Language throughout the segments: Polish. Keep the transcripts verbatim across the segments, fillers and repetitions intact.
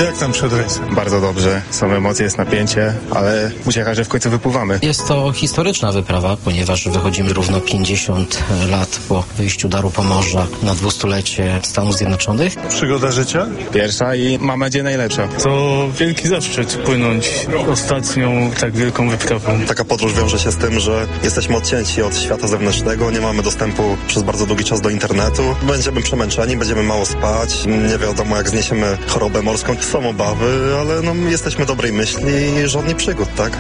Jak tam przed rejsem? Bardzo dobrze, są emocje, jest napięcie, ale uciecha, że w końcu wypływamy. Jest to historyczna wyprawa, ponieważ wychodzimy równo pięćdziesiąt lat po wyjściu Daru Pomorza na dwustulecie Stanów Zjednoczonych. Przygoda życia? Pierwsza i mam nadzieję najlepsza. To wielki zaszczyt płynąć ostatnią tak wielką wyprawą. Taka podróż wiąże się z tym, że jesteśmy odcięci od świata zewnętrznego, nie mamy dostępu przez bardzo długi czas do internetu. Będziemy przemęczeni, będziemy mało spać, nie wiadomo jak zniesiemy chorobę morską. Są obawy, ale no, jesteśmy dobrej myśli i żadnych przygód, tak?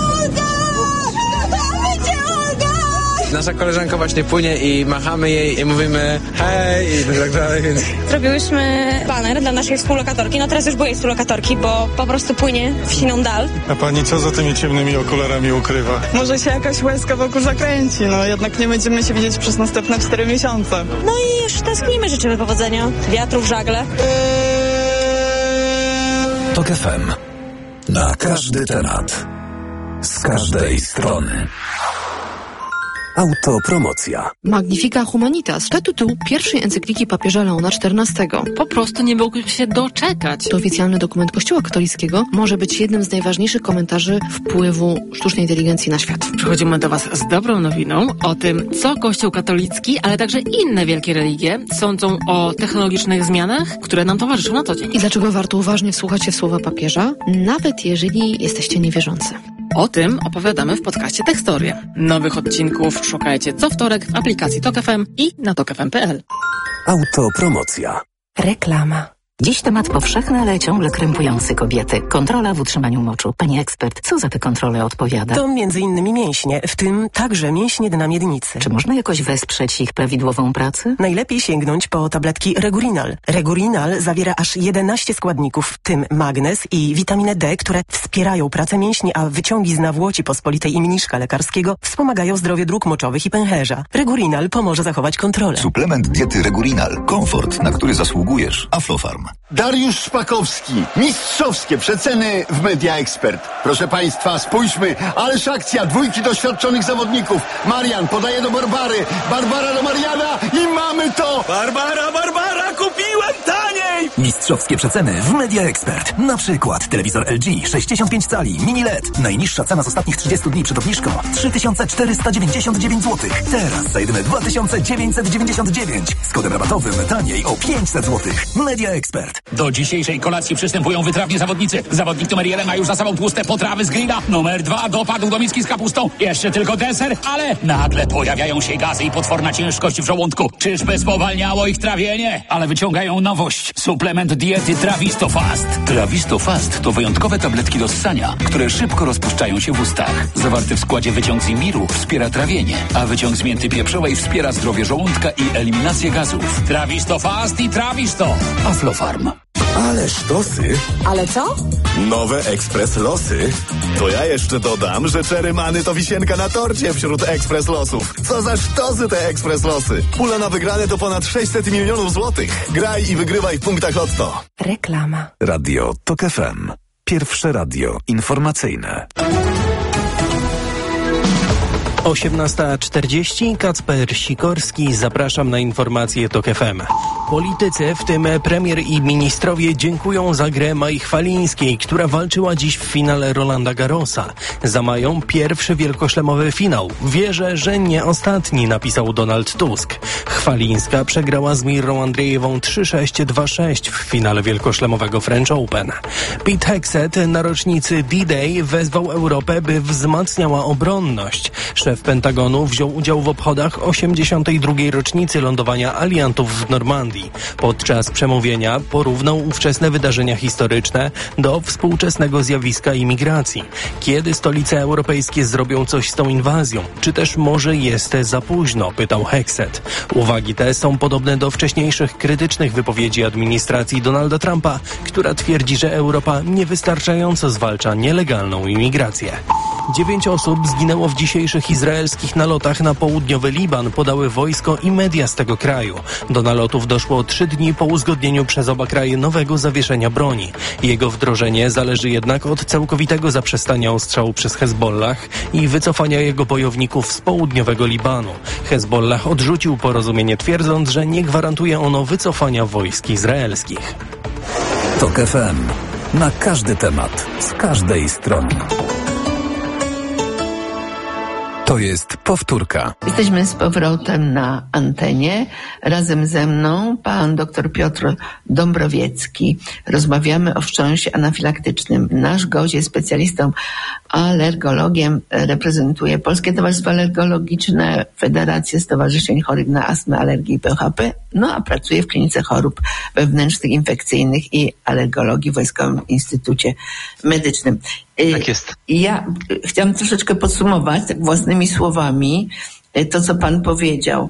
Nasza koleżanka właśnie płynie i machamy jej i mówimy hej i tak dalej, więc... Zrobiłyśmy baner dla naszej współlokatorki, no teraz już byłej współlokatorki, bo po prostu płynie w siną dal. A pani co za tymi ciemnymi okularami ukrywa? Może się jakaś łezka wokół zakręci, no jednak nie będziemy się widzieć przez następne cztery miesiące. No i już tęsknimy, życzymy powodzenia, wiatru w żagle. Tok F M. Na każdy temat. Z każdej strony. Autopromocja. Magnifica Humanitas to tytuł pierwszej encykliki papieża Leona czternastego. Po prostu nie mógł się doczekać. To oficjalny dokument Kościoła katolickiego może być jednym z najważniejszych komentarzy wpływu sztucznej inteligencji na świat. Przychodzimy do Was z dobrą nowiną o tym, co Kościół katolicki, ale także inne wielkie religie sądzą o technologicznych zmianach, które nam towarzyszą na co dzień. I dlaczego warto uważnie wsłuchać się w słowa papieża, nawet jeżeli jesteście niewierzący. O tym opowiadamy w podcaście Tekstoria. Nowych odcinków szukajcie co wtorek w aplikacji Tok F M i na tok f m kropka p l. Autopromocja. Reklama. Dziś temat powszechny, ale ciągle krępujący kobiety. Kontrola w utrzymaniu moczu. Pani ekspert, co za tę kontrolę odpowiada? To między innymi mięśnie, w tym także mięśnie dna miednicy. Czy można jakoś wesprzeć ich prawidłową pracę? Najlepiej sięgnąć po tabletki Regurinal. Regurinal zawiera aż jedenaście składników, w tym magnez i witaminę D, które wspierają pracę mięśni, a wyciągi z nawłoci pospolitej i mniszka lekarskiego wspomagają zdrowie dróg moczowych i pęcherza. Regurinal pomoże zachować kontrolę. Suplement diety Regurinal. Komfort, na który zasługujesz. Aflofarm. Dariusz Szpakowski. Mistrzowskie przeceny w Media Expert. Proszę Państwa, spójrzmy, ależ akcja dwójki doświadczonych zawodników. Marian podaje do Barbary, Barbara do Mariana i mamy to! Barbara, Barbara, kupiłem taniej! Mistrzowskie przeceny w Media Expert. Na przykład telewizor L G sześćdziesiąt pięć cali, mini L E D. Najniższa cena z ostatnich trzydziestu dni przed obniżką trzy tysiące czterysta dziewięćdziesiąt dziewięć złotych. Teraz za jedyne dwa tysiące dziewięćset dziewięćdziesiąt dziewięć. Z kodem rabatowym taniej o pięćset złotych. Media Expert. Do dzisiejszej kolacji przystępują wytrawni zawodnicy. Zawodnik numer jeden ma już za sobą tłuste potrawy z grilla. Numer dwa dopadł do miski z kapustą. Jeszcze tylko deser, ale nagle pojawiają się gazy i potworna ciężkość w żołądku. Czyżby spowalniało ich trawienie? Ale wyciągają nowość. Suplement diety Travistofast. Travistofast to wyjątkowe tabletki do ssania, które szybko rozpuszczają się w ustach. Zawarty w składzie wyciąg z imbiru wspiera trawienie, a wyciąg z mięty pieprzowej wspiera zdrowie żołądka i eliminację gazów. Travistofast i Travisto. Aflofarm. Ale sztosy. Ale co? Nowe Ekspres Losy. To ja jeszcze dodam, że Czerymany to wisienka na torcie wśród Ekspres Losów. Co za sztosy te Ekspres Losy. Pula na wygrane to ponad sześćset milionów złotych. Graj i wygrywaj w punktach Lotto. Reklama. Radio Tok F M. Pierwsze radio informacyjne. osiemnasta czterdzieści, Kacper Sikorski, zapraszam na informacje Tok F M. Politycy, w tym premier i ministrowie, dziękują za grę Mai Chwalińskiej, która walczyła dziś w finale Rolanda Garrosa. Za Mają pierwszy wielkoszlemowy finał. Wierzę, że nie ostatni, napisał Donald Tusk. Chwalińska przegrała z Mirą Andrzejewą trzy sześć dwa sześć w finale wielkoszlemowego French Open. Pete Hegseth na rocznicy D-Day wezwał Europę, by wzmacniała obronność. Szef Pentagonu wziął udział w obchodach osiemdziesiątej drugiej rocznicy lądowania aliantów w Normandii. Podczas przemówienia porównał ówczesne wydarzenia historyczne do współczesnego zjawiska imigracji. Kiedy stolice europejskie zrobią coś z tą inwazją? Czy też może jest za późno? Pytał Hegseth. Uwagi te są podobne do wcześniejszych krytycznych wypowiedzi administracji Donalda Trumpa, która twierdzi, że Europa niewystarczająco zwalcza nielegalną imigrację. Dziewięć osób zginęło w dzisiejszych izraelskich nalotach na południowy Liban, podały wojsko i media z tego kraju. Do nalotów doszło trzy dni po uzgodnieniu przez oba kraje nowego zawieszenia broni. Jego wdrożenie zależy jednak od całkowitego zaprzestania ostrzału przez Hezbollah i wycofania jego bojowników z południowego Libanu. Hezbollah odrzucił porozumienie, twierdząc, że nie gwarantuje ono wycofania wojsk izraelskich. Tok F M. Na każdy temat, z każdej strony. To jest Powtórka. Jesteśmy z powrotem na antenie. Razem ze mną pan dr Piotr Dąbrowiecki. Rozmawiamy o wstrząsie anafilaktycznym. Nasz gość jest specjalistą alergologiem, reprezentuje Polskie Towarzystwo Alergologiczne, Federację Stowarzyszeń Chorych na Astmę, Alergię i P H P, no a pracuje w Klinice Chorób Wewnętrznych, Infekcyjnych i Alergologii w Wojskowym Instytucie Medycznym. Tak jest. Ja chciałam troszeczkę podsumować tak własnymi słowami to, co pan powiedział.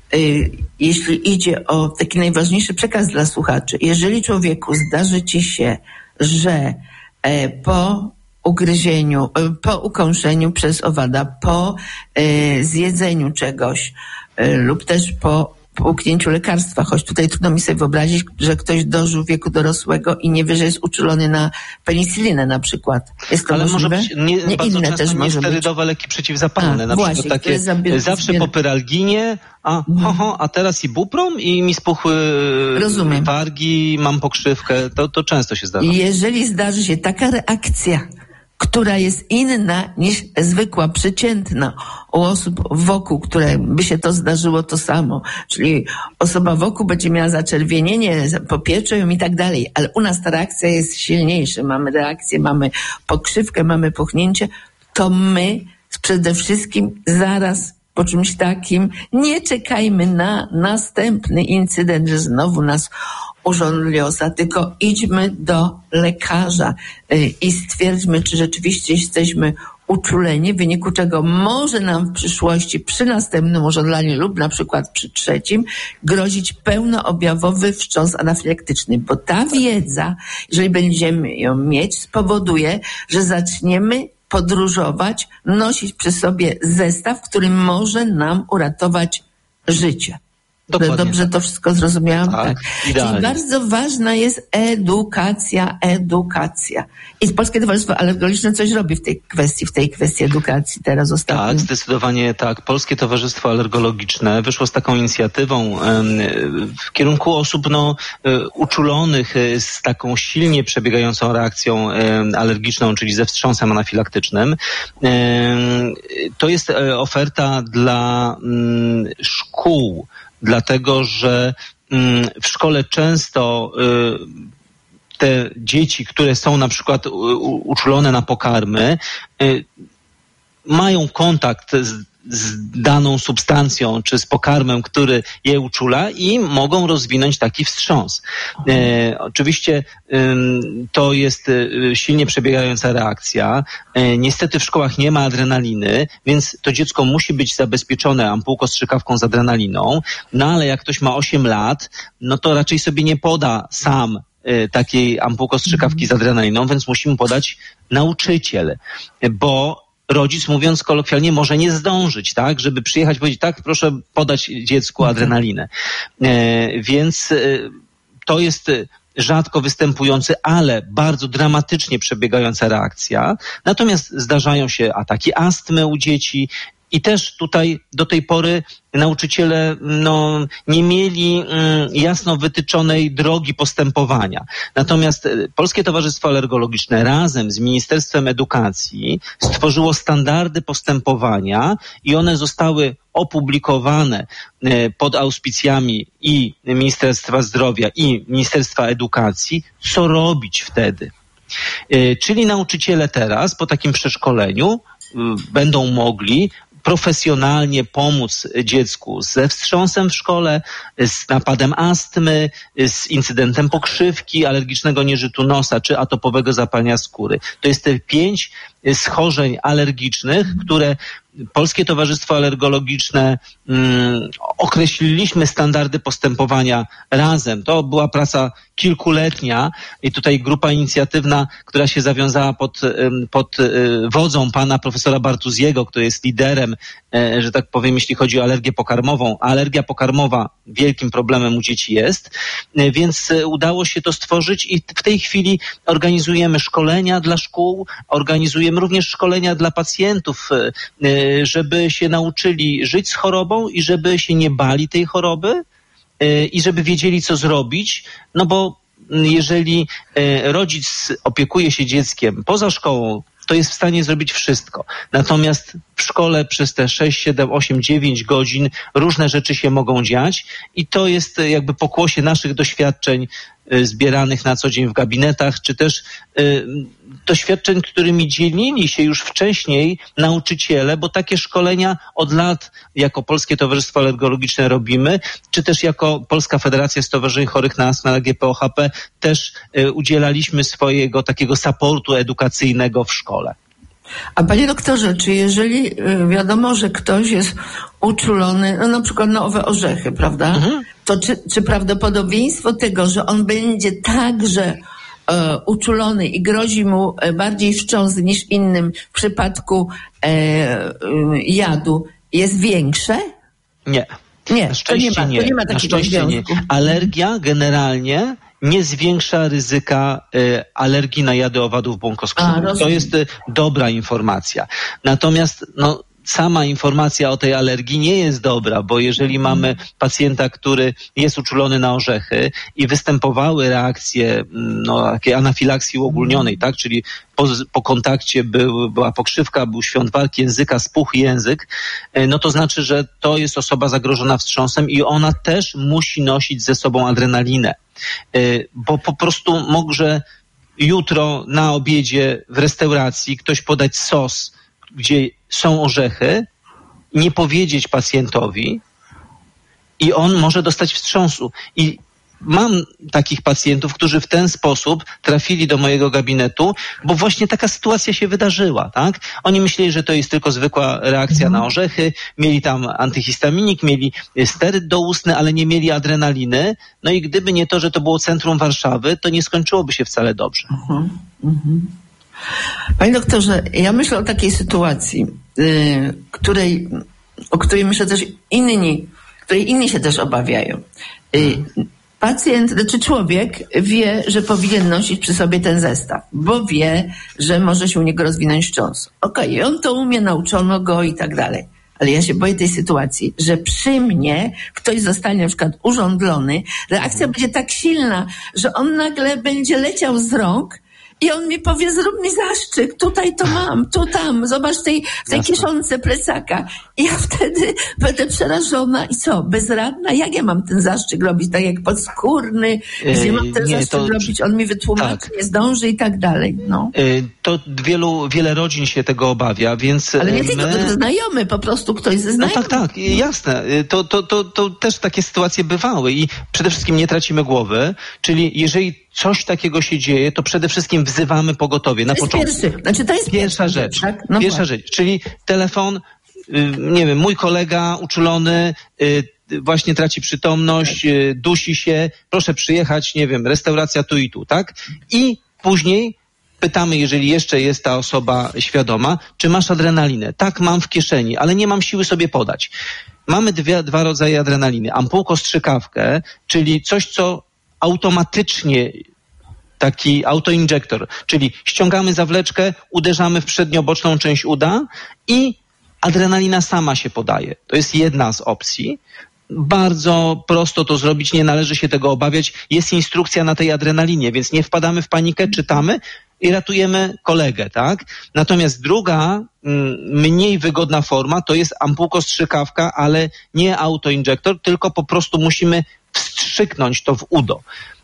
Jeśli idzie o taki najważniejszy przekaz dla słuchaczy, jeżeli człowieku zdarzy ci się, że po ugryzieniu, po ukąszeniu przez owada, po zjedzeniu czegoś lub też po po uknięciu lekarstwa, choć tutaj trudno mi sobie wyobrazić, że ktoś dożył wieku dorosłego i nie wie, że jest uczulony na penicylinę na przykład. Jest to Ale możliwe? może być, nie, nie bardzo inne często też może niesterydowe być. leki przeciwzapalne, A, na właśnie, przykład takie zabier- zawsze zbier- po pyralginie, a, ho, ho, a teraz ibuprom i mi spuchły Rozumiem. wargi, mam pokrzywkę, to, to często się zdarza. Jeżeli zdarzy się taka reakcja, która jest inna niż zwykła, przeciętna u osób wokół, które by się to zdarzyło to samo, czyli osoba wokół będzie miała zaczerwienienie, popieczę ją i tak dalej, ale u nas ta reakcja jest silniejsza, mamy reakcję, mamy pokrzywkę, mamy puchnięcie, to my przede wszystkim zaraz po czymś takim nie czekajmy na następny incydent, że znowu nas urząd liosa, tylko idźmy do lekarza i stwierdźmy, czy rzeczywiście jesteśmy uczuleni, w wyniku czego może nam w przyszłości przy następnym użądaniu lub na przykład przy trzecim grozić pełnoobjawowy wstrząs anafilaktyczny, bo ta wiedza, jeżeli będziemy ją mieć, spowoduje, że zaczniemy podróżować, nosić przy sobie zestaw, który może nam uratować życie. Dokładnie Dobrze tak. to wszystko zrozumiałam? Tak, Tak. idealnie. Czyli bardzo ważna jest edukacja, edukacja. I Polskie Towarzystwo Alergologiczne coś robi w tej kwestii, w tej kwestii edukacji teraz ostatnio. Tak, zdecydowanie tak. Polskie Towarzystwo Alergologiczne wyszło z taką inicjatywą em, w kierunku osób no, e, uczulonych e, z taką silnie przebiegającą reakcją e, alergiczną, czyli ze wstrząsem anafilaktycznym. E, to jest e, oferta dla m, szkół, dlatego że m, w szkole często y, te dzieci, które są na przykład u, uczulone na pokarmy, y, mają kontakt z, z daną substancją czy z pokarmem, który je uczula i mogą rozwinąć taki wstrząs. E, oczywiście e, to jest e, silnie przebiegająca reakcja. E, niestety w szkołach nie ma adrenaliny, więc to dziecko musi być zabezpieczone ampułką strzykawką z adrenaliną, no ale jak ktoś ma osiem lat, no to raczej sobie nie poda sam e, takiej ampułko strzykawki z adrenaliną, więc musi mu podać nauczyciel, bo rodzic, mówiąc kolokwialnie, może nie zdążyć, tak, żeby przyjechać i powiedzieć, tak, proszę podać dziecku adrenalinę. E, więc e, to jest rzadko występujący, ale bardzo dramatycznie przebiegająca reakcja. Natomiast zdarzają się ataki astmy u dzieci i też tutaj do tej pory nauczyciele no, nie mieli mm, jasno wytyczonej drogi postępowania. Natomiast Polskie Towarzystwo Alergologiczne razem z Ministerstwem Edukacji stworzyło standardy postępowania i one zostały opublikowane e, pod auspicjami i Ministerstwa Zdrowia i Ministerstwa Edukacji. Co robić wtedy? E, czyli nauczyciele teraz po takim przeszkoleniu y, będą mogli profesjonalnie pomóc dziecku ze wstrząsem w szkole, z napadem astmy, z incydentem pokrzywki, alergicznego nieżytu nosa czy atopowego zapalenia skóry. To jest te pięć schorzeń alergicznych, które Polskie Towarzystwo Alergologiczne mm, określiliśmy standardy postępowania razem. To była praca kilkuletnia i tutaj grupa inicjatywna, która się zawiązała pod, pod wodzą pana profesora Bartuziego, który jest liderem, że tak powiem, jeśli chodzi o alergię pokarmową. A alergia pokarmowa wielkim problemem u dzieci jest, więc udało się to stworzyć i w tej chwili organizujemy szkolenia dla szkół, organizujemy również szkolenia dla pacjentów, żeby się nauczyli żyć z chorobą i żeby się nie bali tej choroby i żeby wiedzieli, co zrobić, no bo jeżeli e, rodzic opiekuje się dzieckiem poza szkołą, to jest w stanie zrobić wszystko. Natomiast w szkole przez te sześć, siedem, osiem, dziewięć godzin różne rzeczy się mogą dziać i to jest jakby pokłosie naszych doświadczeń y, zbieranych na co dzień w gabinetach, czy też y, doświadczeń, którymi dzielili się już wcześniej nauczyciele, bo takie szkolenia od lat jako Polskie Towarzystwo Alergologiczne robimy, czy też jako Polska Federacja Stowarzyszeń Chorych na Astmę, Alergię, P O H P też y, udzielaliśmy swojego takiego supportu edukacyjnego w szkole. A panie doktorze, czy jeżeli y, wiadomo, że ktoś jest uczulony, no na przykład na owe orzechy, prawda? Mhm. To czy, czy prawdopodobieństwo tego, że on będzie także e, uczulony i grozi mu e, bardziej wstrząs niż innym w przypadku e, e, jadu jest większe? Nie. Nie, na szczęście to nie ma, nie. to nie ma takiego na szczęście nie. Alergia generalnie nie zwiększa ryzyka y, alergii na jady owadów błonkoskrzydłych. To jest y, dobra informacja. Natomiast no, sama informacja o tej alergii nie jest dobra, bo jeżeli mamy pacjenta, który jest uczulony na orzechy i występowały reakcje no, takiej anafilaksji uogólnionej, tak, czyli po, po kontakcie był, była pokrzywka, był świąt walki języka, spuchł język, no to znaczy, że to jest osoba zagrożona wstrząsem i ona też musi nosić ze sobą adrenalinę, bo po prostu może jutro na obiedzie w restauracji ktoś podać sos, gdzie są orzechy, nie powiedzieć pacjentowi i on może dostać wstrząsu. I mam takich pacjentów, którzy w ten sposób trafili do mojego gabinetu, bo właśnie taka sytuacja się wydarzyła, tak? Oni myśleli, że to jest tylko zwykła reakcja na orzechy, mieli tam antyhistaminik, mieli steryd doustny, ale nie mieli adrenaliny. No i gdyby nie to, że to było centrum Warszawy, to nie skończyłoby się wcale dobrze. Uh-huh, uh-huh. Panie doktorze, ja myślę o takiej sytuacji, yy, której, o której myślę też inni, której inni się też obawiają. Yy, pacjent, znaczy człowiek wie, że powinien nosić przy sobie ten zestaw, bo wie, że może się u niego rozwinąć wstrząs. Okej, okay, on to umie, nauczono go i tak dalej. Ale ja się boję tej sytuacji, że przy mnie ktoś zostanie na przykład urządlony, reakcja będzie tak silna, że on nagle będzie leciał z rąk i on mi powie, zrób mi zaszczyk, tutaj to mam, tu tam, zobacz tej, w tej Jasne. kieszonce plecaka. I ja wtedy będę przerażona i co, bezradna? Jak ja mam ten zaszczyk robić? Tak jak podskórny, gdzie mam ten nie, zaszczyk to, robić? On mi wytłumaczy, tak. nie zdąży i tak dalej. No. To wielu, wiele rodzin się tego obawia, więc... Ale nie my... tylko znajomy, po prostu ktoś ze znajomych. No tak, tak, jasne. To, to, to, to też takie sytuacje bywały i przede wszystkim nie tracimy głowy, czyli jeżeli coś takiego się dzieje, to przede wszystkim wzywamy pogotowie na początku. Pierwszy, znaczy to jest pierwsza, pierwsza rzecz. Tak? No pierwsza właśnie. rzecz, czyli telefon, y, nie wiem, mój kolega uczulony, y, właśnie traci przytomność, y, dusi się, proszę przyjechać, nie wiem, restauracja tu i tu, tak? I później pytamy, jeżeli jeszcze jest ta osoba świadoma, czy masz adrenalinę? Tak, mam w kieszeni, ale nie mam siły sobie podać. Mamy dwie, dwa rodzaje adrenaliny. Ampułko-strzykawkę, czyli coś, co automatycznie, taki autoinjektor, czyli ściągamy zawleczkę, uderzamy w przednioboczną część uda i adrenalina sama się podaje. To jest jedna z opcji. Bardzo prosto to zrobić, nie należy się tego obawiać. Jest instrukcja na tej adrenalinie, więc nie wpadamy w panikę, czytamy i ratujemy kolegę, tak? Natomiast druga, mniej wygodna forma to jest ampułko-strzykawka, ale nie autoinjektor, tylko po prostu musimy wstrzyknąć to w udo.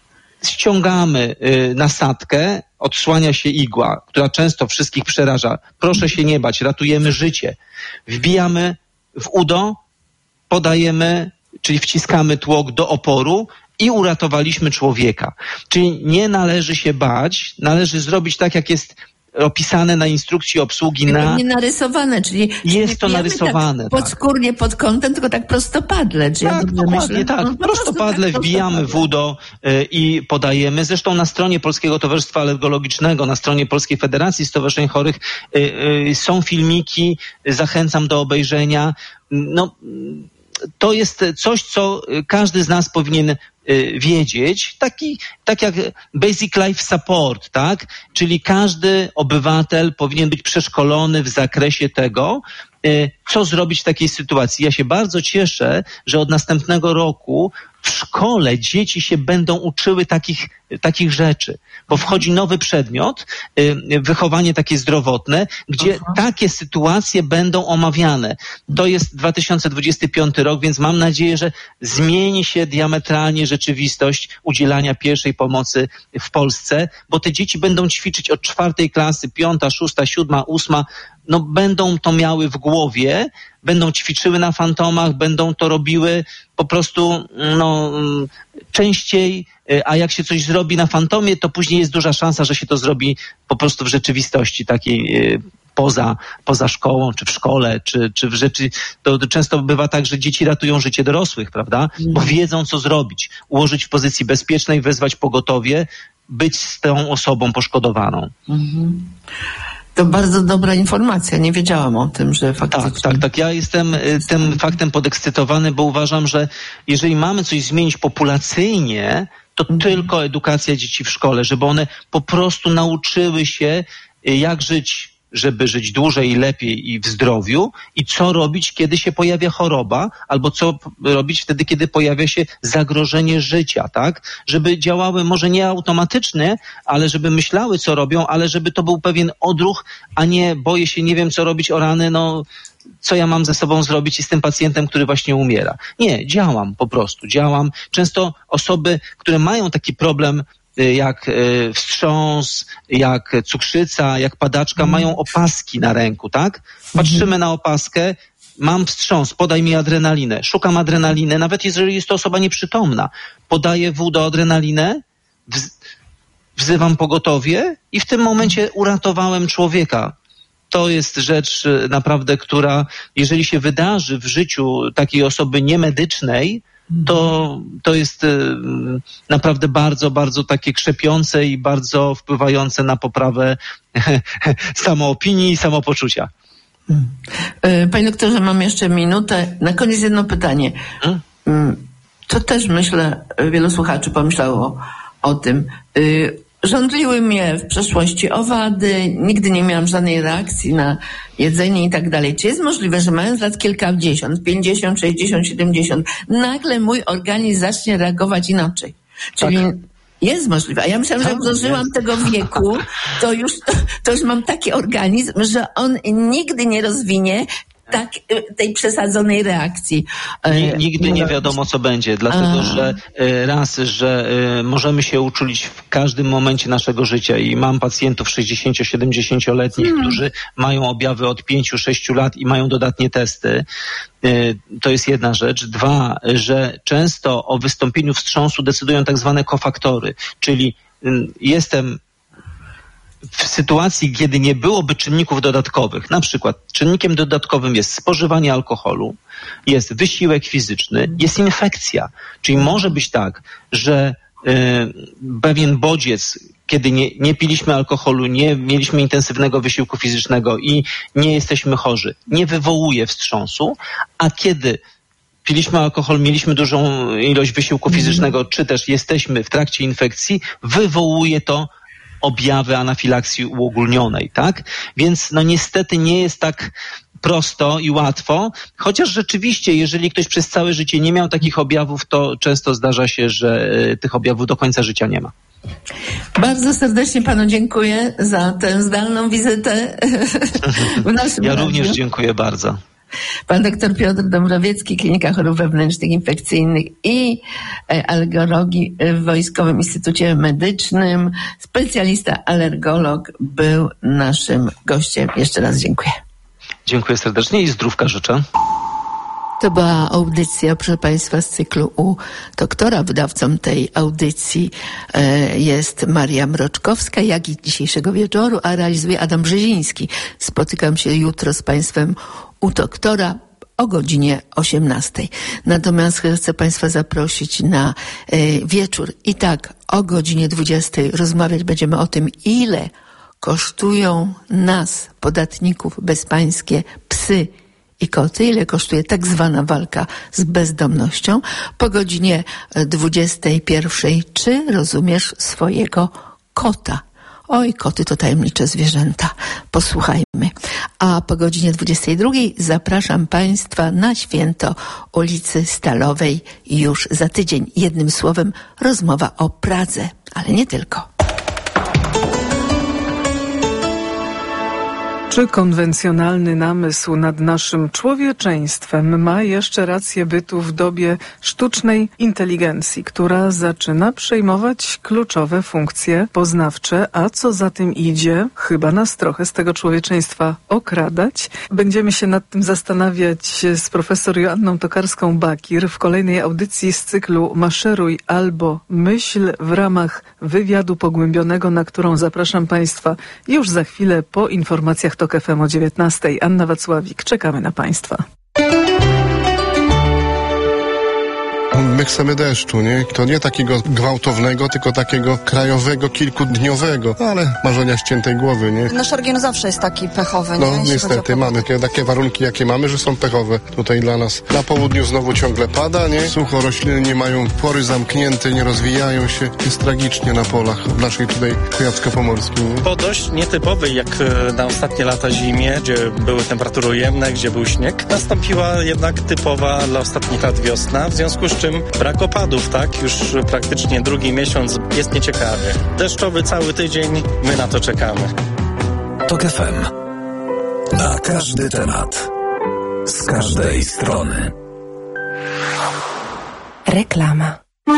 Ściągamy y, nasadkę, odsłania się igła, która często wszystkich przeraża. Proszę się nie bać, ratujemy życie. Wbijamy w udo, podajemy, czyli wciskamy tłok do oporu i uratowaliśmy człowieka. Czyli nie należy się bać, należy zrobić tak, jak jest opisane na instrukcji obsługi na... Nie narysowane, czyli... Jest to narysowane. Tak podskórnie, pod kątem, tylko tak prostopadle. Czy tak, ja dokładnie myślę? tak. No, prostopadle tak, wbijamy w udo y, i podajemy. Zresztą na stronie Polskiego Towarzystwa Alergologicznego, na stronie Polskiej Federacji Stowarzyszeń Chorych y, y, są filmiki, zachęcam do obejrzenia. No, to jest coś, co każdy z nas powinien wiedzieć, taki, tak jak basic life support, tak? Czyli każdy obywatel powinien być przeszkolony w zakresie tego, co zrobić w takiej sytuacji. Ja się bardzo cieszę, że od następnego roku w szkole dzieci się będą uczyły takich, takich rzeczy, bo wchodzi nowy przedmiot, wychowanie takie zdrowotne, gdzie Aha. takie sytuacje będą omawiane. To jest dwa tysiące dwudziesty piąty rok, więc mam nadzieję, że zmieni się diametralnie rzeczywistość udzielania pierwszej pomocy w Polsce, bo te dzieci będą ćwiczyć od czwartej klasy, piąta, szósta, siódma, ósma, no będą to miały w głowie, będą ćwiczyły na fantomach, będą to robiły po prostu no, częściej, a jak się coś zrobi na fantomie, to później jest duża szansa, że się to zrobi po prostu w rzeczywistości takiej poza, poza szkołą, czy w szkole, czy, czy w rzeczy. To często bywa tak, że dzieci ratują życie dorosłych, prawda? Bo wiedzą, co zrobić. Ułożyć w pozycji bezpiecznej, wezwać pogotowie, być z tą osobą poszkodowaną. Mhm. To bardzo dobra informacja. Nie wiedziałam o tym, że faktycznie... Tak, tak, tak. Ja jestem tym faktem podekscytowany, bo uważam, że jeżeli mamy coś zmienić populacyjnie, to mhm. tylko edukacja dzieci w szkole, żeby one po prostu nauczyły się, jak żyć, żeby żyć dłużej i lepiej i w zdrowiu i co robić, kiedy się pojawia choroba, albo co robić wtedy, kiedy pojawia się zagrożenie życia, tak? Żeby działały może nie automatycznie, ale żeby myślały, co robią, ale żeby to był pewien odruch, a nie boję się, nie wiem, co robić, o rany, no co ja mam ze sobą zrobić i z tym pacjentem, który właśnie umiera. Nie, działam po prostu, działam. Często osoby, które mają taki problem jak wstrząs, jak cukrzyca, jak padaczka, mm. mają opaski na ręku, tak? Patrzymy mm. na opaskę, mam wstrząs, podaj mi adrenalinę, szukam adrenaliny, nawet jeżeli jest to osoba nieprzytomna, podaję wódę do adrenalinę, wz- wzywam pogotowie i w tym momencie uratowałem człowieka. To jest rzecz naprawdę, która jeżeli się wydarzy w życiu takiej osoby niemedycznej, to, to jest y, naprawdę bardzo, bardzo takie krzepiące i bardzo wpływające na poprawę samoopinii i samopoczucia. Panie doktorze, mam jeszcze minutę. Na koniec jedno pytanie. Hmm? To też myślę, wielu słuchaczy pomyślało o tym. Y, Żądliły mnie w przeszłości owady, nigdy nie miałam żadnej reakcji na jedzenie i tak dalej. Czy jest możliwe, że mając lat kilkadziesiąt, pięćdziesiąt, sześćdziesiąt, siedemdziesiąt, nagle mój organizm zacznie reagować inaczej? Czyli tak. Jest możliwe. A ja myślałam, że jak dożyłam tego wieku, to już, to już mam taki organizm, że on nigdy nie rozwinie tak, tej przesadzonej reakcji. Nigdy nie wiadomo, co będzie, dlatego A. że raz, że możemy się uczulić w każdym momencie naszego życia i mam pacjentów sześćdziesięcio-siedemdziesięcioletnich, hmm. którzy mają objawy od pięciu sześciu lat i mają dodatnie testy. To jest jedna rzecz. Dwa, że często o wystąpieniu wstrząsu decydują tak zwane kofaktory, czyli jestem w sytuacji, kiedy nie byłoby czynników dodatkowych, na przykład czynnikiem dodatkowym jest spożywanie alkoholu, jest wysiłek fizyczny, jest infekcja. Czyli może być tak, że y, pewien bodziec, kiedy nie, nie piliśmy alkoholu, nie mieliśmy intensywnego wysiłku fizycznego i nie jesteśmy chorzy, nie wywołuje wstrząsu, a kiedy piliśmy alkohol, mieliśmy dużą ilość wysiłku fizycznego, czy też jesteśmy w trakcie infekcji, wywołuje to objawy anafilaksji uogólnionej, tak? Więc no niestety nie jest tak prosto i łatwo, chociaż rzeczywiście, jeżeli ktoś przez całe życie nie miał takich objawów, to często zdarza się, że tych objawów do końca życia nie ma. Bardzo serdecznie panu dziękuję za tę zdalną wizytę w naszym Ja radiu. również dziękuję bardzo. Pan doktor Piotr Dąbrowiecki, Klinika Chorób Wewnętrznych, Infekcyjnych i Alergologii w Wojskowym Instytucie Medycznym, specjalista alergolog, był naszym gościem. Jeszcze raz dziękuję. Dziękuję serdecznie i zdrówka życzę. To była audycja, proszę Państwa, z cyklu u doktora. Wydawcą tej audycji e, jest Maria Mroczkowska, jak i dzisiejszego wieczoru, a realizuje Adam Brzeziński. Spotykam się jutro z Państwem u doktora o godzinie osiemnastej. Natomiast chcę Państwa zaprosić na e, wieczór. I tak o godzinie dwudziestej rozmawiać będziemy o tym, ile kosztują nas, podatników, bezpańskie psy i koty, ile kosztuje tak zwana walka z bezdomnością. Po godzinie dwudziestej pierwszej, czy rozumiesz swojego kota? Oj, koty to tajemnicze zwierzęta. posłuchajmy. A po godzinie dwudziestej drugiej zapraszam Państwa na święto ulicy Stalowej już za tydzień. Jednym słowem rozmowa o Pradze, ale nie tylko. Czy konwencjonalny namysł nad naszym człowieczeństwem ma jeszcze rację bytu w dobie sztucznej inteligencji, która zaczyna przejmować kluczowe funkcje poznawcze, a co za tym idzie, chyba nas trochę z tego człowieczeństwa okradać? Będziemy się nad tym zastanawiać z profesor Joanną Tokarską-Bakir w kolejnej audycji z cyklu Maszeruj albo Myśl w ramach wywiadu pogłębionego, na którą zapraszam Państwa już za chwilę po informacjach Tok F M o dziewiętnastej. Anna Wacławik, czekamy na Państwa. My chcemy deszczu, nie? To nie takiego gwałtownego, tylko takiego krajowego, kilkudniowego, ale marzenia ściętej głowy, nie? Nasz region zawsze jest taki pechowy, No nie? niestety, mamy takie, takie warunki, jakie mamy, że są pechowe tutaj dla nas. Na południu znowu ciągle pada, nie? Sucho, rośliny nie mają pory zamknięte, nie rozwijają się. Jest tragicznie na polach w naszej tutaj kujawsko-pomorskiej, nie? Po dość nietypowej, jak na ostatnie lata zimie, gdzie były temperatury ujemne, gdzie był śnieg, nastąpiła jednak typowa dla ostatnich lat wiosna, w związku z czym brak opadów, tak? Już praktycznie drugi miesiąc jest nieciekawie. Deszczowy cały tydzień, my na to czekamy. Tok F M. Na każdy temat. Z każdej strony. Reklama.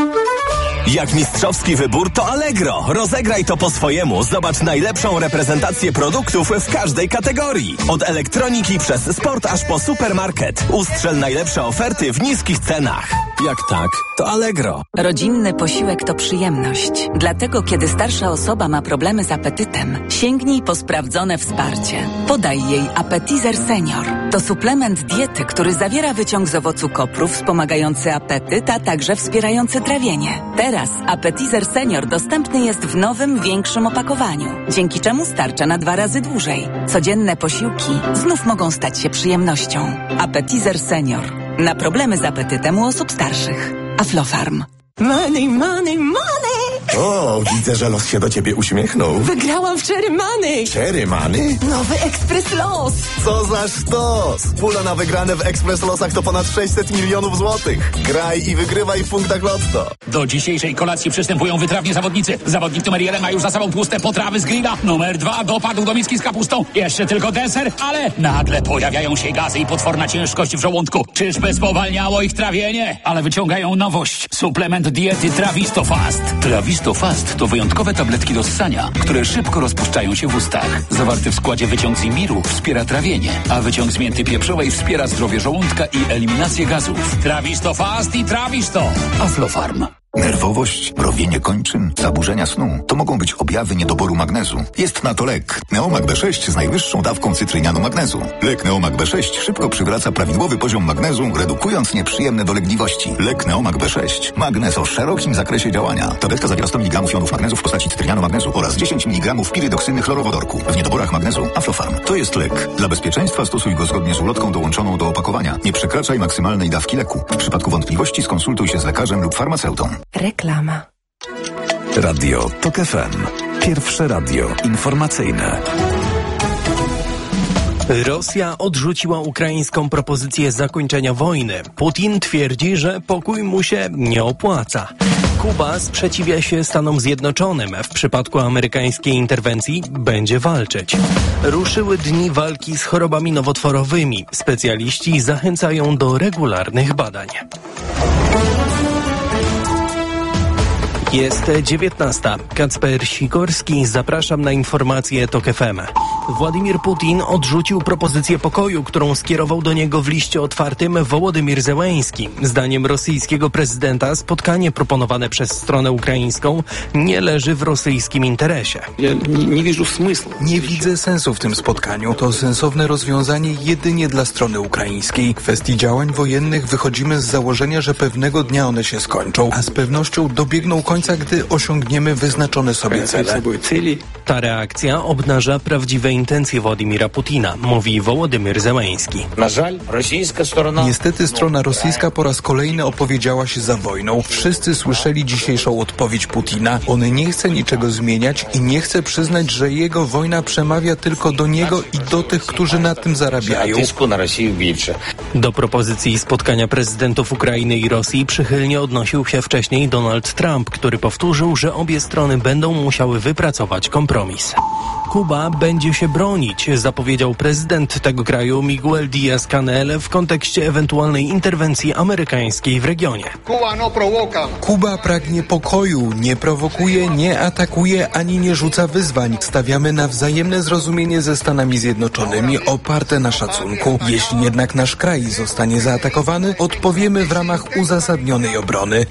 Jak mistrzowski wybór, to Allegro. Rozegraj to po swojemu. Zobacz najlepszą reprezentację produktów w każdej kategorii. Od elektroniki przez sport aż po supermarket. Ustrzel najlepsze oferty w niskich cenach. Jak tak, to Allegro. Rodzinny posiłek to przyjemność. Dlatego, kiedy starsza osoba ma problemy z apetytem, sięgnij po sprawdzone wsparcie. Podaj jej Appetizer Senior. To suplement diety, który zawiera wyciąg z owocu kopru wspomagający apetyt, a także wspierający trawienie. Teraz Appetizer Senior dostępny jest w nowym, większym opakowaniu, dzięki czemu starcza na dwa razy dłużej. Codzienne posiłki znów mogą stać się przyjemnością. Appetizer Senior. Na problemy z apetytem u osób starszych. Aflofarm. Money, money, money! O, widzę, że los się do ciebie uśmiechnął. Wygrałam w Cherry Money! Cherry Money? Nowy Ekspres Los! Co za sztos! Pula na wygrane w Ekspres Losach to ponad sześćset milionów złotych. Graj i wygrywaj w punktach Lotto. Do dzisiejszej kolacji przystępują wytrawni zawodnicy. Zawodnik numer jeden ma już za sobą tłuste potrawy z grilla. Numer dwa dopadł do miski z kapustą. Jeszcze tylko deser, ale nagle pojawiają się gazy i potworna ciężkość w żołądku. Czyżby spowalniało ich trawienie? Ale wyciągają nowość. Suplement diety Trawisto Fast. Trawisto Fast to wyjątkowe tabletki do ssania, które szybko rozpuszczają się w ustach. Zawarty w składzie wyciąg z imbiru wspiera trawienie, a wyciąg z mięty pieprzowej wspiera zdrowie żołądka i eliminację gazów. Trawisto Fast i Trawisto. Aflofarm. Nerwowość, mrowienie kończyn, zaburzenia snu to mogą być objawy niedoboru magnezu. Jest na to lek Neomag B sześć z najwyższą dawką cytrynianu magnezu. Lek Neomag B sześć szybko przywraca prawidłowy poziom magnezu, redukując nieprzyjemne dolegliwości. Lek Neomag B sześć. Magnez o szerokim zakresie działania. Tabletka zawiera sto miligramów jonów magnezu w postaci cytrynianu magnezu oraz dziesięć miligramów pirydoksyny chlorowodorku. W niedoborach magnezu Aflofarm. To jest lek. Dla bezpieczeństwa stosuj go zgodnie z ulotką dołączoną do opakowania. Nie przekraczaj maksymalnej dawki leku. W przypadku wątpliwości skonsultuj się z lekarzem lub farmaceutą. Reklama. Radio Tok F M. Pierwsze radio informacyjne. Rosja odrzuciła ukraińską propozycję zakończenia wojny. Putin twierdzi, że pokój mu się nie opłaca. Kuba sprzeciwia się Stanom Zjednoczonym. W przypadku amerykańskiej interwencji będzie walczyć. Ruszyły dni walki z chorobami nowotworowymi. Specjaliści zachęcają do regularnych badań. Jest dziewiętnasta. Kacper Sikorski, zapraszam na informacje Tok F M. Władimir Putin odrzucił propozycję pokoju, którą skierował do niego w liście otwartym Wołodymyr Zełenski. Zdaniem rosyjskiego prezydenta spotkanie proponowane przez stronę ukraińską nie leży w rosyjskim interesie. Ja nie, nie widzę smysłu. Nie widzę sensu w tym spotkaniu. To sensowne rozwiązanie jedynie dla strony ukraińskiej. W kwestii działań wojennych wychodzimy z założenia, że pewnego dnia one się skończą, a z pewnością dobiegną końca końca, gdy osiągniemy wyznaczone sobie cele. Ta reakcja obnaża prawdziwe intencje Władimira Putina, mówi Wołodymyr Zełański. Niestety strona rosyjska po raz kolejny opowiedziała się za wojną. Wszyscy słyszeli dzisiejszą odpowiedź Putina. On nie chce niczego zmieniać i nie chce przyznać, że jego wojna przemawia tylko do niego i do tych, którzy na tym zarabiają. Do propozycji spotkania prezydentów Ukrainy i Rosji przychylnie odnosił się wcześniej Donald Trump, który powtórzył, że obie strony będą musiały wypracować kompromis. Kuba będzie się bronić, zapowiedział prezydent tego kraju Miguel Díaz-Canel w kontekście ewentualnej interwencji amerykańskiej w regionie. Kuba pragnie pokoju, nie prowokuje, nie atakuje ani nie rzuca wyzwań. Stawiamy na wzajemne zrozumienie ze Stanami Zjednoczonymi oparte na szacunku. Jeśli jednak nasz kraj zostanie zaatakowany, odpowiemy w ramach uzasadnionej obrony.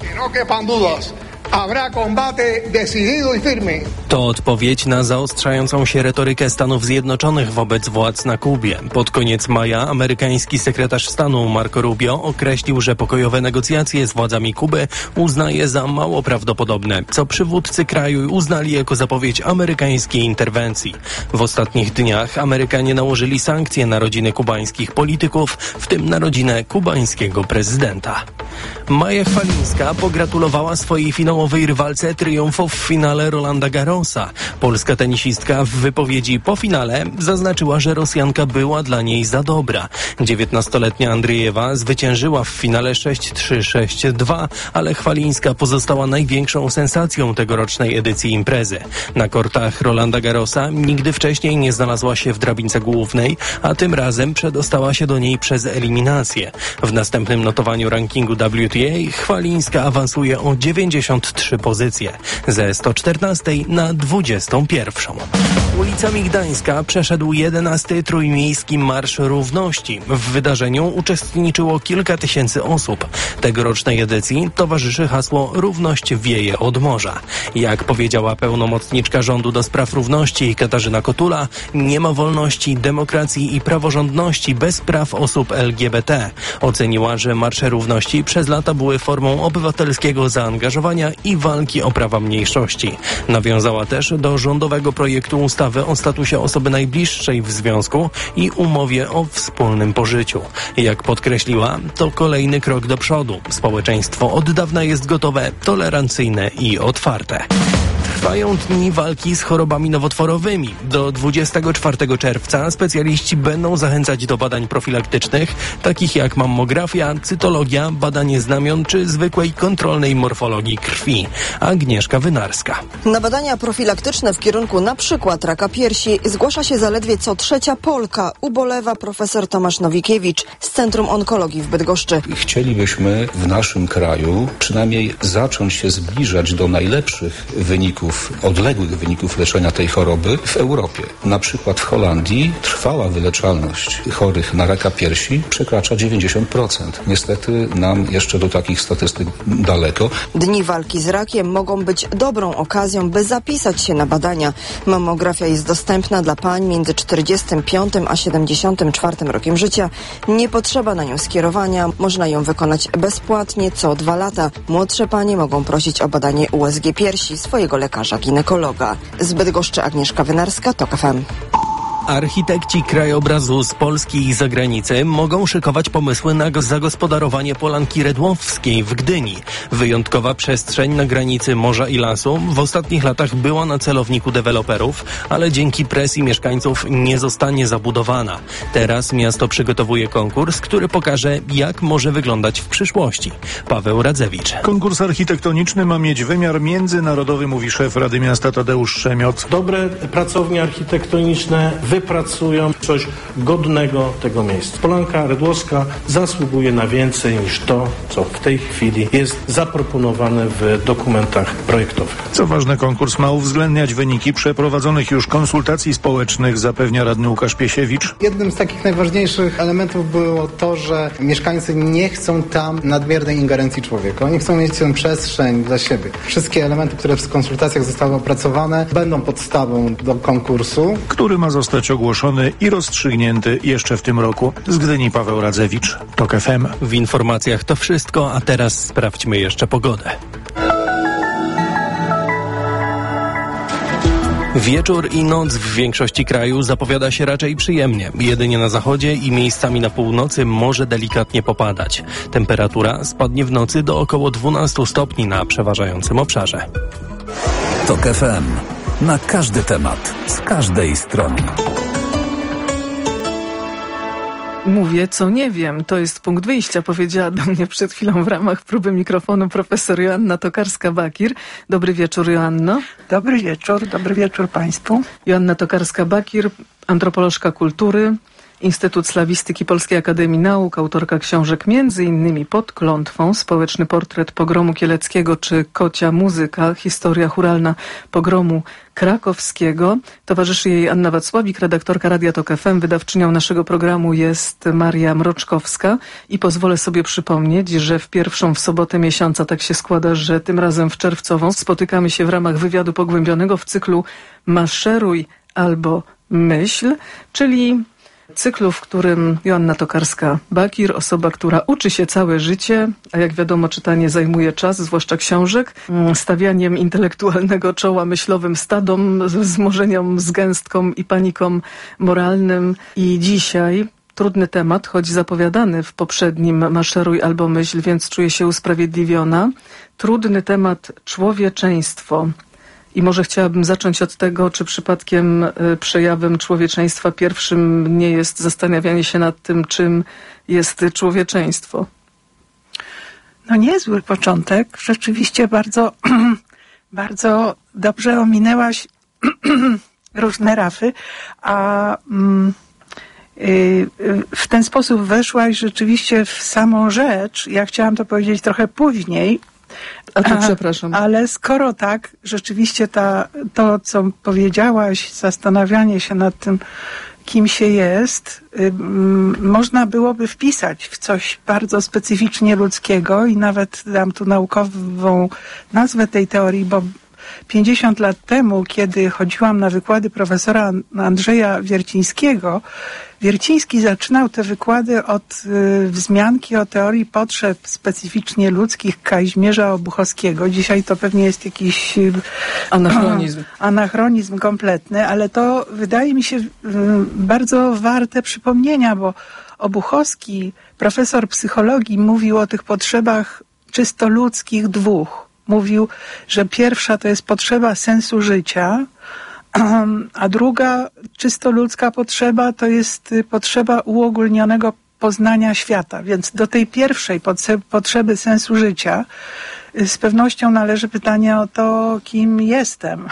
To odpowiedź na zaostrzającą się retorykę Stanów Zjednoczonych wobec władz na Kubie. Pod koniec maja amerykański sekretarz stanu Marco Rubio określił, że pokojowe negocjacje z władzami Kuby uznaje za mało prawdopodobne, co przywódcy kraju uznali jako zapowiedź amerykańskiej interwencji. W ostatnich dniach Amerykanie nałożyli sankcje na rodziny kubańskich polityków, w tym na rodzinę kubańskiego prezydenta. Maja Chwalińska pogratulowała swojej finałowej rywalce triumfu w finale Rolanda Garrosa. Polska tenisistka w wypowiedzi po finale zaznaczyła, że Rosjanka była dla niej za dobra. dziewiętnastoletnia Andriejewa zwyciężyła w finale sześć trzy sześć dwa, ale Chwalińska pozostała największą sensacją tegorocznej edycji imprezy. Na kortach Rolanda Garrosa nigdy wcześniej nie znalazła się w drabince głównej, a tym razem przedostała się do niej przez eliminację. W następnym notowaniu rankingu W T A Chwalińska awansuje o dziewięćdziesiąt trzy pozycje, ze sto czternastej na dwudziestą pierwszą. Ulicami Gdańska przeszedł jedenasty Trójmiejski Marsz Równości. W wydarzeniu uczestniczyło kilka tysięcy osób. Tegorocznej edycji towarzyszy hasło Równość wieje od morza. Jak powiedziała pełnomocniczka rządu do spraw równości Katarzyna Kotula, nie ma wolności, demokracji i praworządności bez praw osób L G B T. Oceniła, że Marsze Równości przez lata były formą obywatelskiego zaangażowania i walki o prawa mniejszości. Nawiązała też do rządowego projektu ustawy o statusie osoby najbliższej w związku i umowie o wspólnym pożyciu. Jak podkreśliła, to kolejny krok do przodu. Społeczeństwo od dawna jest gotowe, tolerancyjne i otwarte. Trwają dni walki z chorobami nowotworowymi. Do dwudziestego czwartego czerwca specjaliści będą zachęcać do badań profilaktycznych, takich jak mammografia, cytologia, badanie znamion czy zwykłej kontrolnej morfologii krwi. Agnieszka Wynarska. Na badania profilaktyczne w kierunku na przykład raka piersi zgłasza się zaledwie co trzecia Polka, ubolewa profesor Tomasz Nowikiewicz z Centrum Onkologii w Bydgoszczy. Chcielibyśmy w naszym kraju przynajmniej zacząć się zbliżać do najlepszych wyników, odległych wyników leczenia tej choroby w Europie. Na przykład w Holandii trwała wyleczalność chorych na raka piersi przekracza dziewięćdziesiąt procent. Niestety nam jeszcze do takich statystyk daleko. Dni walki z rakiem mogą być dobrą okazją, by zapisać się na badania. Mammografia jest dostępna dla pań między czterdziestym piątym a siedemdziesiątym czwartym rokiem życia. Nie potrzeba na nią skierowania. Można ją wykonać bezpłatnie co dwa lata. Młodsze panie mogą prosić o badanie U S G piersi swojego lekarza ginekologa. Z Bydgoszczy Agnieszka Wynarska, TOK F M. Architekci krajobrazu z Polski i zagranicy mogą szykować pomysły na zagospodarowanie Polanki Redłowskiej w Gdyni. Wyjątkowa przestrzeń na granicy morza i lasu w ostatnich latach była na celowniku deweloperów, ale dzięki presji mieszkańców nie zostanie zabudowana. Teraz miasto przygotowuje konkurs, który pokaże, jak może wyglądać w przyszłości. Paweł Radzewicz. Konkurs architektoniczny ma mieć wymiar międzynarodowy, mówi szef Rady Miasta Tadeusz Szemiot. Dobre pracownie architektoniczne wypracują coś godnego tego miejsca. Polanka Redłowska zasługuje na więcej niż to, co w tej chwili jest zaproponowane w dokumentach projektowych. Co ważne, konkurs ma uwzględniać wyniki przeprowadzonych już konsultacji społecznych, zapewnia radny Łukasz Piesiewicz. Jednym z takich najważniejszych elementów było to, że mieszkańcy nie chcą tam nadmiernej ingerencji człowieka. Oni chcą mieć tę przestrzeń dla siebie. Wszystkie elementy, które w konsultacjach zostały opracowane, będą podstawą do konkursu, który ma zostać ogłoszony i rozstrzygnięty jeszcze w tym roku. Z Gdyni Paweł Radzewicz, TOK F M. W informacjach to wszystko, a teraz sprawdźmy jeszcze pogodę. Wieczór i noc w większości kraju zapowiada się raczej przyjemnie. Jedynie na zachodzie i miejscami na północy może delikatnie popadać. Temperatura spadnie w nocy do około dwunastu stopni na przeważającym obszarze. Tok F M. Na każdy temat, z każdej strony. Mówię, co nie wiem. To jest punkt wyjścia, powiedziała do mnie przed chwilą w ramach próby mikrofonu profesor Joanna Tokarska-Bakir. Dobry wieczór, Joanno. Dobry wieczór, dobry wieczór Państwu. Joanna Tokarska-Bakir, antropolożka kultury, Instytut Slawistyki Polskiej Akademii Nauk, autorka książek między innymi Pod klątwą, Społeczny portret pogromu kieleckiego czy Kocia muzyka, historia chóralna pogromu krakowskiego. Towarzyszy jej Anna Wacławik, redaktorka Radia Tok F M. Wydawczynią naszego programu jest Maria Mroczkowska i pozwolę sobie przypomnieć, że w pierwszą w sobotę miesiąca tak się składa, że tym razem w czerwcową spotykamy się w ramach wywiadu pogłębionego w cyklu Maszeruj albo Myśl, czyli cyklu, w którym Joanna Tokarska-Bakir, osoba, która uczy się całe życie, a jak wiadomo czytanie zajmuje czas, zwłaszcza książek, stawianiem intelektualnego czoła myślowym stadom, wzmożeniom z gęstką i paniką moralnym. I dzisiaj trudny temat, choć zapowiadany w poprzednim Maszeruj albo Myśl, więc czuję się usprawiedliwiona. Trudny temat człowieczeństwo. I może chciałabym zacząć od tego, czy przypadkiem przejawem człowieczeństwa pierwszym nie jest zastanawianie się nad tym, czym jest człowieczeństwo. No niezły początek. Rzeczywiście bardzo, bardzo dobrze ominęłaś różne rafy, a mm, y, w ten sposób weszłaś rzeczywiście w samą rzecz. Ja chciałam to powiedzieć trochę później, A to przepraszam. Ale skoro tak, rzeczywiście ta, to, co powiedziałaś, zastanawianie się nad tym, kim się jest, y, m, można byłoby wpisać w coś bardzo specyficznie ludzkiego i nawet dam tu naukową nazwę tej teorii, bo pięćdziesiąt lat temu, kiedy chodziłam na wykłady profesora Andrzeja Wiercińskiego, Wierciński zaczynał te wykłady od y, wzmianki o teorii potrzeb specyficznie ludzkich Kazimierza Obuchowskiego. Dzisiaj to pewnie jest jakiś y, anachronizm. anachronizm kompletny, ale to wydaje mi się y, bardzo warte przypomnienia, bo Obuchowski, profesor psychologii, mówił o tych potrzebach czysto ludzkich dwóch. Mówił, że pierwsza to jest potrzeba sensu życia, a druga czysto ludzka potrzeba to jest potrzeba uogólnionego poznania świata. Więc do tej pierwszej potrzeby sensu życia z pewnością należy pytanie o to, kim jestem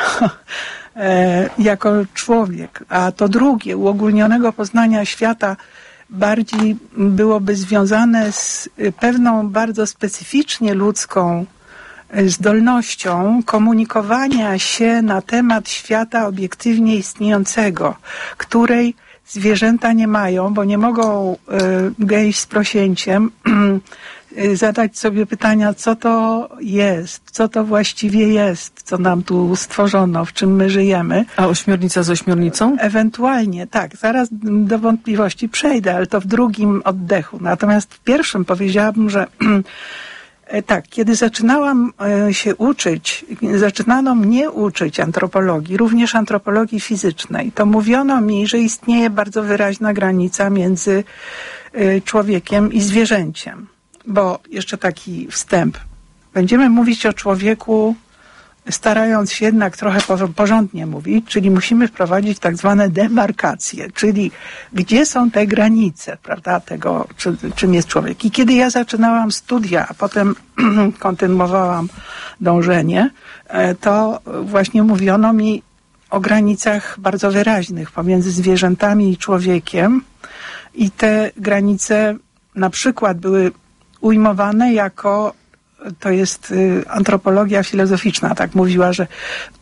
jako człowiek. A to drugie, uogólnionego poznania świata, bardziej byłoby związane z pewną bardzo specyficznie ludzką zdolnością komunikowania się na temat świata obiektywnie istniejącego, której zwierzęta nie mają, bo nie mogą y, gęś z prosięciem y, zadać sobie pytania, co to jest, co to właściwie jest, co nam tu stworzono, w czym my żyjemy. A ośmiornica z ośmiornicą? Ewentualnie, tak. Zaraz do wątpliwości przejdę, ale to w drugim oddechu. Natomiast w pierwszym powiedziałabym, że tak, kiedy zaczynałam się uczyć, zaczynano mnie uczyć antropologii, również antropologii fizycznej, to mówiono mi, że istnieje bardzo wyraźna granica między człowiekiem i zwierzęciem. Bo jeszcze taki wstęp. Będziemy mówić o człowieku, starając się jednak trochę porządnie mówić, czyli musimy wprowadzić tak zwane demarkacje, czyli gdzie są te granice, prawda, tego, czy, czym jest człowiek. I kiedy ja zaczynałam studia, a potem kontynuowałam dążenie, to właśnie mówiono mi o granicach bardzo wyraźnych pomiędzy zwierzętami i człowiekiem i te granice na przykład były ujmowane jako, to jest antropologia filozoficzna, tak mówiła, że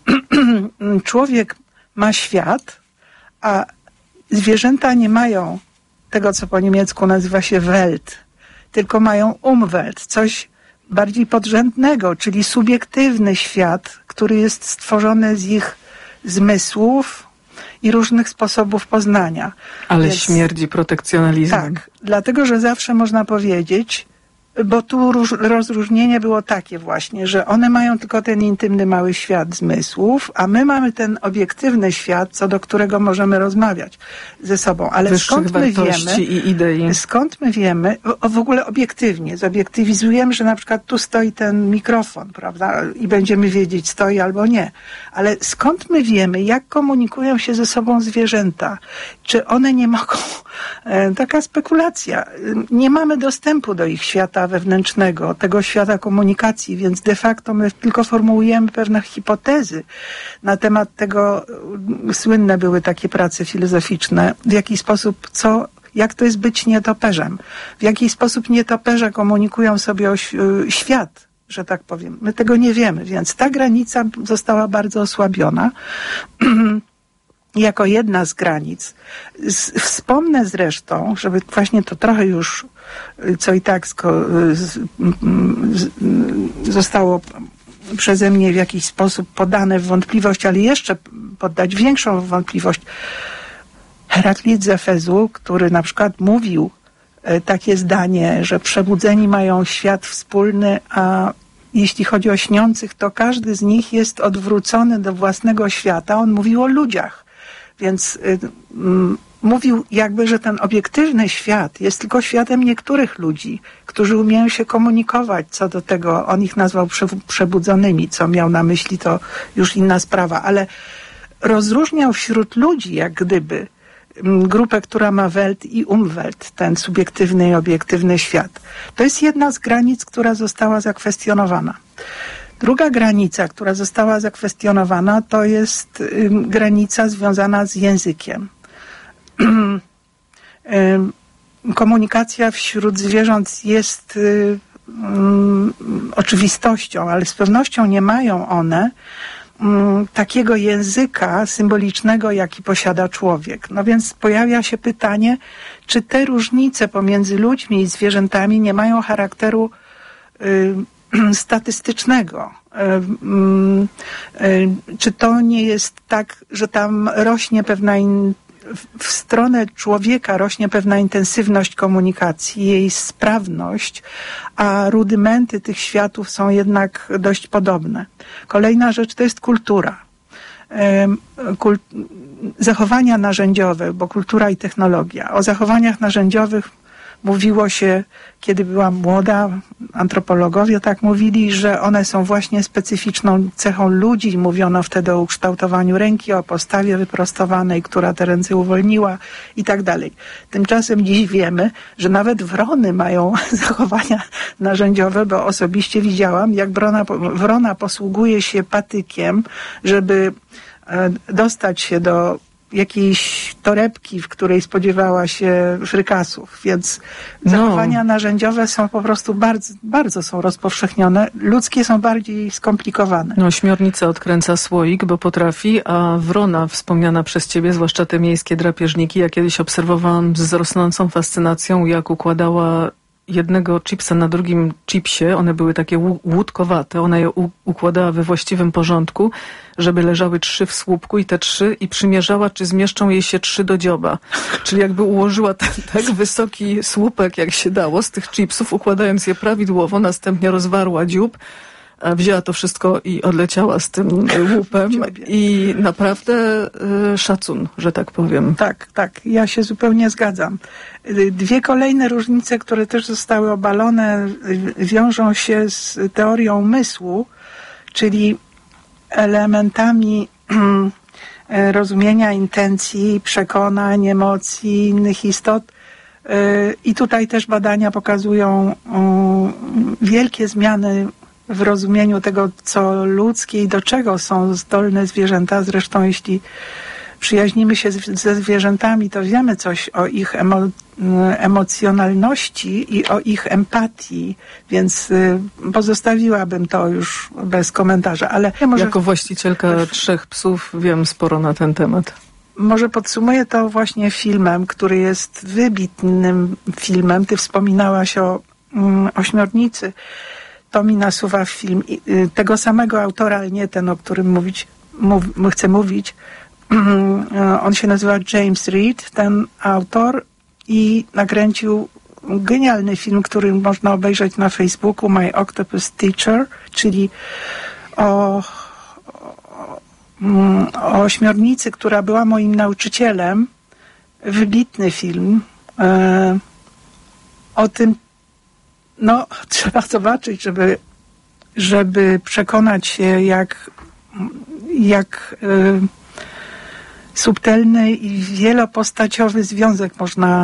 człowiek ma świat, a zwierzęta nie mają tego, co po niemiecku nazywa się Welt, tylko mają Umwelt, coś bardziej podrzędnego, czyli subiektywny świat, który jest stworzony z ich zmysłów i różnych sposobów poznania. Ale Więc, śmierdzi protekcjonalizmem. Tak, dlatego, że zawsze można powiedzieć, Bo tu róż, rozróżnienie było takie właśnie, że one mają tylko ten intymny mały świat zmysłów, a my mamy ten obiektywny świat, co do którego możemy rozmawiać ze sobą. Ale wyższych skąd my wiemy, i idei. skąd my wiemy, o, w ogóle obiektywnie, zobiektywizujemy, że na przykład tu stoi ten mikrofon, prawda, i będziemy wiedzieć, stoi albo nie. Ale skąd my wiemy, jak komunikują się ze sobą zwierzęta? Czy one nie mogą, e, taka spekulacja, nie mamy dostępu do ich świata wewnętrznego, tego świata komunikacji, więc de facto my tylko formułujemy pewne hipotezy na temat tego. Słynne były takie prace filozoficzne, w jaki sposób, co, jak to jest być nietoperzem, w jaki sposób nietoperze komunikują sobie o świat, że tak powiem. My tego nie wiemy, więc ta granica została bardzo osłabiona. Jako jedna z granic. Wspomnę zresztą, żeby właśnie to trochę już, co i tak zostało przeze mnie w jakiś sposób podane w wątpliwość, ale jeszcze poddać większą wątpliwość. Heraklit z Efezu, który na przykład mówił takie zdanie, że przebudzeni mają świat wspólny, a jeśli chodzi o śniących, to każdy z nich jest odwrócony do własnego świata. On mówił o ludziach. Więc y, m, mówił jakby, że ten obiektywny świat jest tylko światem niektórych ludzi, którzy umieją się komunikować co do tego. On ich nazwał prze, przebudzonymi, co miał na myśli, to już inna sprawa. Ale rozróżniał wśród ludzi, jak gdyby, m, grupę, która ma Welt i Umwelt, ten subiektywny i obiektywny świat. To jest jedna z granic, która została zakwestionowana. Druga granica, która została zakwestionowana, to jest y, granica związana z językiem. y, komunikacja wśród zwierząt jest y, y, oczywistością, ale z pewnością nie mają one y, takiego języka symbolicznego, jaki posiada człowiek. No więc pojawia się pytanie, czy te różnice pomiędzy ludźmi i zwierzętami nie mają charakteru y, statystycznego. Czy to nie jest tak, że tam rośnie pewna in, w stronę człowieka rośnie pewna intensywność komunikacji, jej sprawność, a rudymenty tych światów są jednak dość podobne. Kolejna rzecz to jest kultura. Kul, zachowania narzędziowe, bo kultura i technologia. O zachowaniach narzędziowych mówiło się, kiedy byłam młoda, antropologowie tak mówili, że one są właśnie specyficzną cechą ludzi. Mówiono wtedy o ukształtowaniu ręki, o postawie wyprostowanej, która te ręce uwolniła i tak dalej. Tymczasem dziś wiemy, że nawet wrony mają zachowania narzędziowe, bo osobiście widziałam, jak wrona, wrona posługuje się patykiem, żeby dostać się do jakiejś torebki, w której spodziewała się frykasów, więc no. Zachowania narzędziowe są po prostu bardzo, bardzo są rozpowszechnione. Ludzkie są bardziej skomplikowane. No, ośmiornica odkręca słoik, bo potrafi, a wrona wspomniana przez ciebie, zwłaszcza te miejskie drapieżniki, ja kiedyś obserwowałam z rosnącą fascynacją, jak układała jednego chipsa na drugim chipsie, one były takie łódkowate, ona je u- układała we właściwym porządku, żeby leżały trzy w słupku i te trzy i przymierzała, czy zmieszczą jej się trzy do dzioba. Czyli jakby ułożyła ten tak wysoki słupek, jak się dało, z tych chipsów, układając je prawidłowo, następnie rozwarła dziób, wzięła to wszystko i odleciała z tym łupem i naprawdę y, szacun, że tak powiem. Tak, tak, ja się zupełnie zgadzam. Dwie kolejne różnice, które też zostały obalone, wiążą się z teorią umysłu, czyli elementami rozumienia intencji, przekonań, emocji, innych istot. I tutaj też badania pokazują wielkie zmiany w rozumieniu tego, co ludzkie i do czego są zdolne zwierzęta. Zresztą jeśli przyjaźnimy się z, ze zwierzętami, to wiemy coś o ich emo, emocjonalności i o ich empatii, więc y, pozostawiłabym to już bez komentarza. Ale może jako właścicielka trzech psów wiem sporo na ten temat. Może podsumuję to właśnie filmem, który jest wybitnym filmem. Ty wspominałaś o mm, ośmiornicy. To mi nasuwa film y, tego samego autora, ale nie ten, o którym mówić, mów, chcę mówić. On się nazywa James Reed, ten autor, i nakręcił genialny film, który można obejrzeć na Facebooku, My Octopus Teacher, czyli o, o, o ośmiornicy, która była moim nauczycielem. Wybitny film. E, o tym, no, trzeba zobaczyć, żeby, żeby przekonać się, jak, jak e, subtelny i wielopostaciowy związek można